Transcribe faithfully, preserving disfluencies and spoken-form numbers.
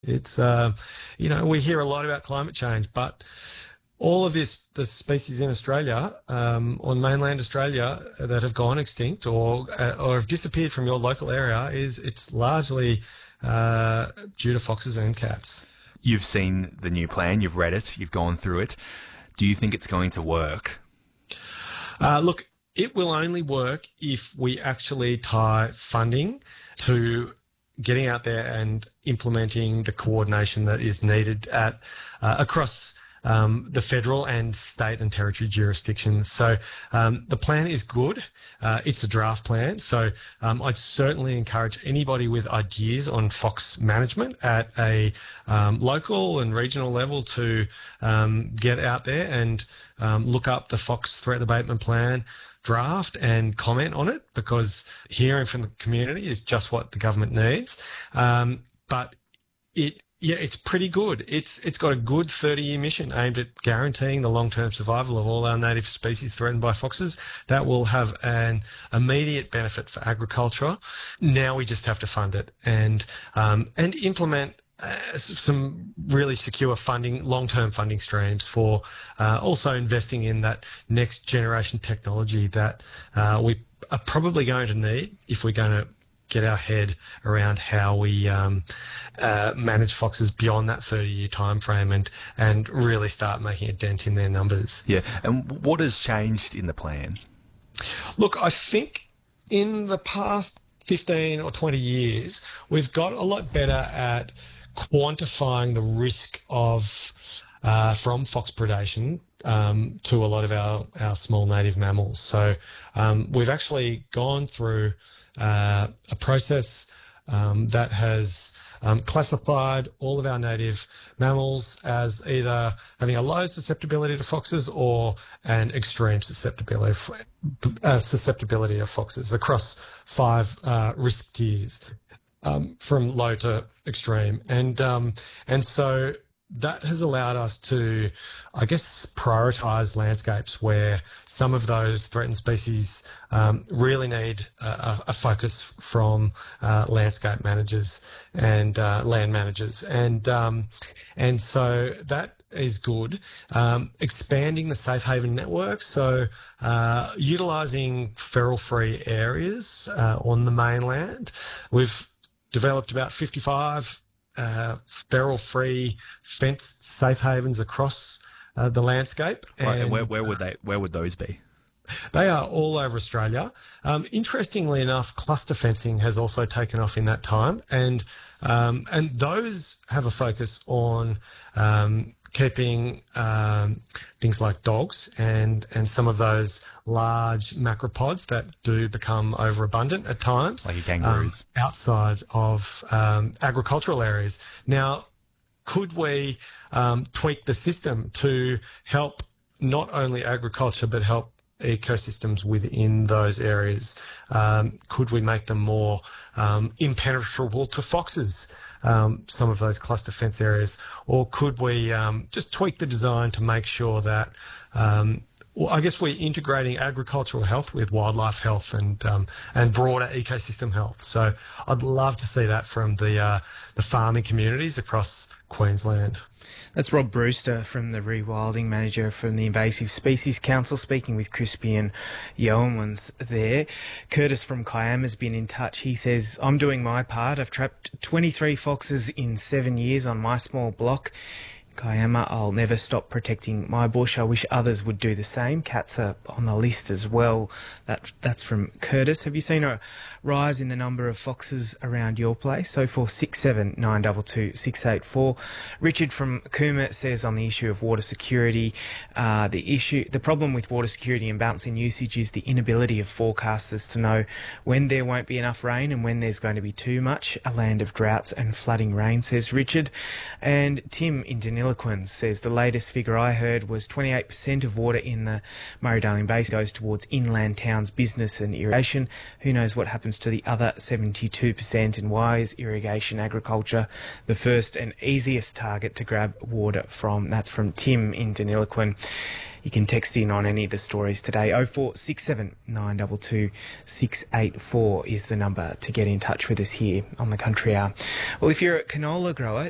It's, uh, you know, we hear a lot about climate change, but all of this, the species in Australia, um, on mainland Australia, that have gone extinct or uh, or have disappeared from your local area, is it's largely uh, due to foxes and cats. You've seen the new plan, you've read it, you've gone through it. Do you think it's going to work? Uh, look, it will only work if we actually tie funding to getting out there and implementing the coordination that is needed at uh, across um, the federal and state and territory jurisdictions. So um, the plan is good. Uh, it's a draft plan. So um, I'd certainly encourage anybody with ideas on fox management at a um, local and regional level to um, get out there and um, look up the fox threat abatement plan draft and comment on it, because hearing from the community is just what the government needs. Um, but it, yeah, it's pretty good. It's it's got a good thirty-year mission aimed at guaranteeing the long-term survival of all our native species threatened by foxes. That will have an immediate benefit for agriculture. Now we just have to fund it and um, and implement Uh, some really secure funding, long-term funding streams for uh, also investing in that next generation technology that uh, we are probably going to need if we're going to get our head around how we um, uh, manage foxes beyond that thirty-year time frame and, and really start making a dent in their numbers. Yeah, and what has changed in the plan? Look, I think in the past fifteen or twenty years, we've got a lot better at quantifying the risk of uh, from fox predation um, to a lot of our, our small native mammals. So um, we've actually gone through uh, a process um, that has um, classified all of our native mammals as either having a low susceptibility to foxes or an extreme susceptibility uh, susceptibility of foxes across five uh, risk tiers. Um, from low to extreme. And um, and so that has allowed us to, I guess, prioritise landscapes where some of those threatened species um, really need a, a focus from uh, landscape managers and uh, land managers. And, um, and so that is good. Um, expanding the safe haven network, so uh, utilising feral-free areas uh, on the mainland. We've developed about fifty-five uh, feral-free fenced safe havens across uh, the landscape. Right, and, and where, where would they? Where would those be? They are all over Australia. Um, interestingly enough, cluster fencing has also taken off in that time, and um, and those have a focus on um, keeping um, things like dogs and and some of those large macropods that do become overabundant at times, like kangaroos, um, outside of um, agricultural areas. Now, could we um, tweak the system to help not only agriculture but help ecosystems within those areas? Um, could we make them more um, impenetrable to foxes, um, some of those cluster fence areas? Or could we um, just tweak the design to make sure that, um, well, I guess we're integrating agricultural health with wildlife health and um, and broader ecosystem health. So I'd love to see that from the uh, the farming communities across Queensland. That's Rob Brewster from the Rewilding Manager from the Invasive Species Council, speaking with Crispian Yeomans there. Curtis from Kiama has been in touch. He says, I'm doing my part. I've trapped twenty-three foxes in seven years on my small block. Kiama, I'll never stop protecting my bush. I wish others would do the same. Cats are on the list as well. That, that's from Curtis. Have you seen a rise in the number of foxes around your place? oh four six seven, nine two two, six eight four. Richard from Cooma says on the issue of water security, uh, the issue, the problem with water security and balancing usage is the inability of forecasters to know when there won't be enough rain and when there's going to be too much. A land of droughts and flooding rain, says Richard. And Tim in Deniliquin says the latest figure I heard was twenty-eight percent of water in the Murray-Darling Basin goes towards inland towns, business and irrigation. Who knows what happens to the other seventy-two percent, and why is irrigation agriculture the first and easiest target to grab water from? That's from Tim in Deniliquin. You can text in on any of the stories today. oh four six seven, nine two two, six eight four is the number to get in touch with us here on the Country Hour. Well, if you're a canola grower,